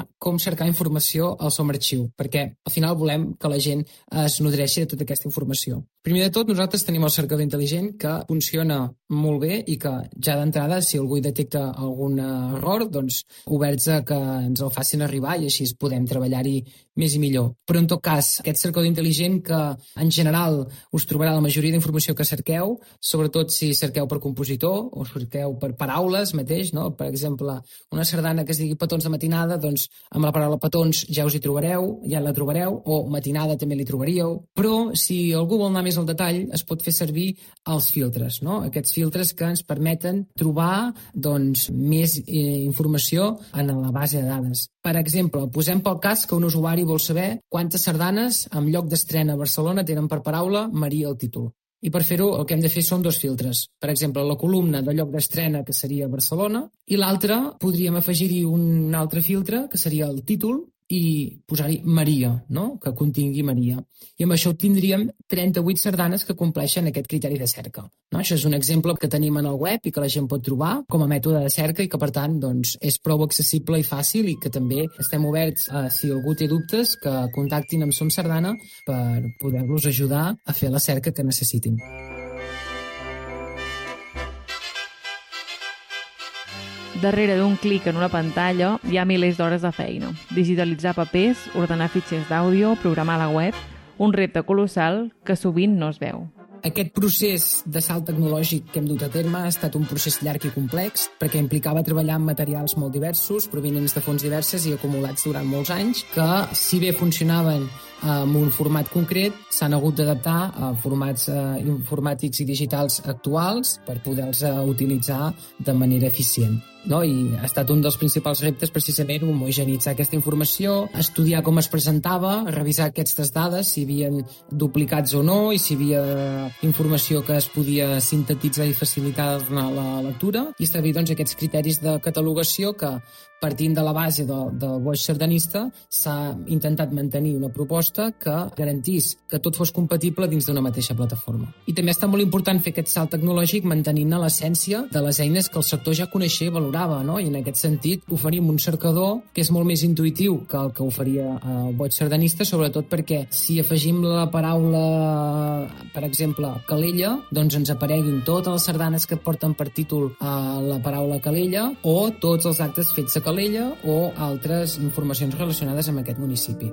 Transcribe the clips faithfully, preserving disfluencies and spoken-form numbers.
com cercar informació al Som Arxiu, perquè al final volem que la gent es nodreixi de tota aquesta informació. Primer de tot, nosaltres tenim el cercador intel·ligent que funciona molt bé i que ja d'entrada, si algú hi detecta algun error, doncs oberts a que ens el facin arribar i així podem treballar-hi més i millor. Però en tot cas, aquest cercador intel·ligent que en general us trobarà la majoria d'informació que cerqueu, sobretot si cerqueu per compositor o cerqueu per paraules mateix, no? Per exemple, una sardana que es digui Petons de matinada, doncs amb la paraula petons ja us hi trobareu, ja la trobareu, o matinada també li trobaríeu. Però si algú vol anar més al detall, es pot fer servir els filtres, no? Aquests filtres que ens permeten trobar doncs, més eh, informació en la base de dades. Per exemple, posem pel cas que un usuari vol saber quantes sardanes en lloc d'estrena a Barcelona tenen per paraula Maria al títol. I per fer-ho el que hem de fer són dos filtres. Per exemple, la columna de lloc d'estrena, que seria Barcelona, i l'altra podríem afegir-hi un altre filtre, que seria el títol, i posar-hi Maria, no? Que contingui Maria. I amb això tindríem trenta-vuit sardanes que compleixen aquest criteri de cerca. No? Això és un exemple que tenim en el web i que la gent pot trobar com a mètode de cerca i que, per tant, doncs, és prou accessible i fàcil i que també estem oberts a, si algú té dubtes, que contactin amb Som Sardana per poder-los ajudar a fer la cerca que necessitin. Darrere d'un clic en una pantalla hi ha milers d'hores de feina. Digitalitzar papers, ordenar fitxers d'àudio, programar la web, un repte colossal que sovint no es veu. Aquest procés de salt tecnològic que hem dut a terme ha estat un procés llarg i complex perquè implicava treballar amb materials molt diversos, provinents de fonts diverses i acumulats durant molts anys, que, si bé funcionaven amb un format concret, s'han hagut d'adaptar a formats eh, informàtics i digitals actuals per poder-los eh, utilitzar de manera eficient. No? I ha estat un dels principals reptes precisament homogeneïtzar aquesta informació, estudiar com es presentava, revisar aquestes dades, si hi havia duplicats o no, i si hi havia informació que es podia sintetitzar i facilitar a la lectura, i establir doncs, aquests criteris de catalogació que, partint de la base de, del boix sardanista, s'ha intentat mantenir una proposta que garantís que tot fos compatible dins d'una mateixa plataforma. I també està molt important fer aquest salt tecnològic mantenint l'essència de les eines que el sector ja coneixia i valorava, no? I en aquest sentit oferim un cercador que és molt més intuïtiu que el que oferia el boig sardanista, sobretot perquè si afegim la paraula, per exemple, Calella, doncs ens apareguin totes les sardanes que porten per títol a la paraula Calella o tots els actes fets a Calella o altres informacions relacionades amb aquest municipi.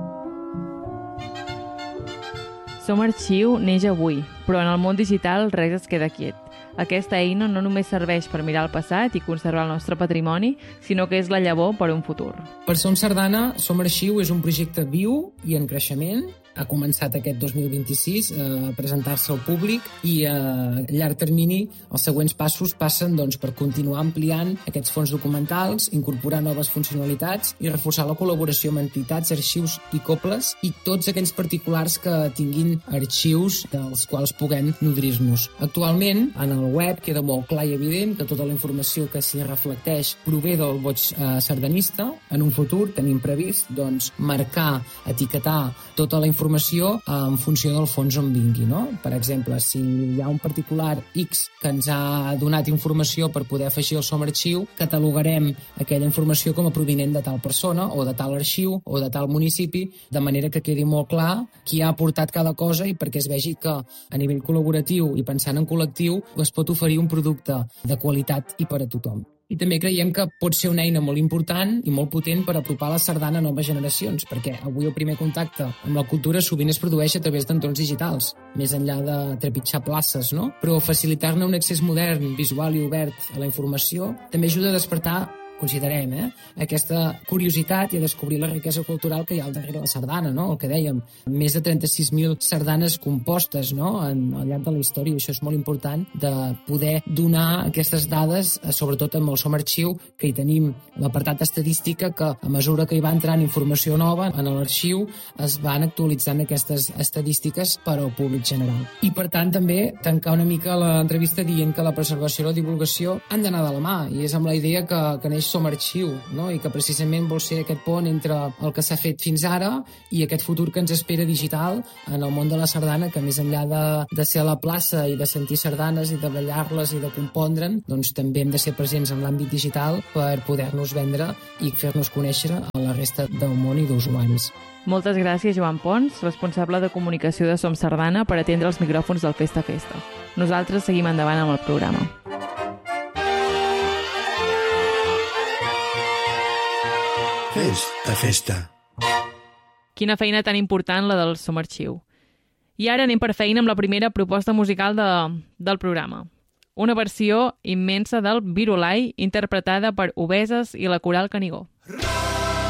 Som Arxiu neix avui, però en el món digital res es queda quiet. Aquesta eina no només serveix per mirar el passat i conservar el nostre patrimoni, sinó que és la llavor per a un futur. Per Som Sardana, Som Arxiu és un projecte viu i en creixement. Ha començat aquest dos mil vint-i-sis a presentar-se al públic i a llarg termini els següents passos passen doncs, per continuar ampliant aquests fons documentals, incorporar noves funcionalitats i reforçar la col·laboració amb entitats, arxius i cobles i tots aquells particulars que tinguin arxius dels quals puguem nodrir-nos. Actualment, en el web queda molt clar i evident que tota la informació que s'hi reflecteix prové del boig eh, sardanista. En un futur tenim previst doncs, marcar, etiquetar tota la informació informació en funció del fons on vingui, no? Per exemple, si hi ha un particular X que ens ha donat informació per poder afegir al Som Arxiu, catalogarem aquella informació com a provinent de tal persona o de tal arxiu o de tal municipi, de manera que quedi molt clar qui ha aportat cada cosa i perquè es vegi que a nivell col·laboratiu i pensant en col·lectiu es pot oferir un producte de qualitat i per a tothom. I també creiem que pot ser una eina molt important i molt potent per apropar la sardana a noves generacions, perquè avui el primer contacte amb la cultura sovint es produeix a través d'entorns digitals, més enllà de trepitjar places, no? Però facilitar-ne un accés modern, visual i obert a la informació també ajuda a despertar, considerem, eh, aquesta curiositat i a descobrir la riquesa cultural que hi ha al darrere de la sardana, no? El que dèiem, més de trenta-sis mil sardanes compostes, no? En, al llarg de la història, i això és molt important de poder donar aquestes dades, sobretot amb el Som Arxiu, que hi tenim l'apartat estadística que a mesura que hi va entrant informació nova en l'arxiu es van actualitzant aquestes estadístiques per al públic general. I per tant també tancar una mica l'entrevista dient que la preservació i la divulgació han d'anar de la mà, i és amb la idea que, que neix Som Arxiu, no? I que precisament vol ser aquest pont entre el que s'ha fet fins ara i aquest futur que ens espera digital en el món de la sardana, que més enllà de, de ser a la plaça i de sentir sardanes i de ballar-les i de compondre'n, doncs també hem de ser presents en l'àmbit digital per poder-nos vendre i fer-nos conèixer a la resta del món i d'usuaris. Moltes gràcies, Joan Pons, responsable de comunicació de Som Sardana, per atendre els micròfons del Festa Festa. Nosaltres seguim endavant amb el programa. Festa, festa. Quina feina tan important la del Som Arxiu. I ara anem per feina amb la primera proposta musical de, del programa. Una versió immensa del Virolai interpretada per Obeses i la Coral Canigó.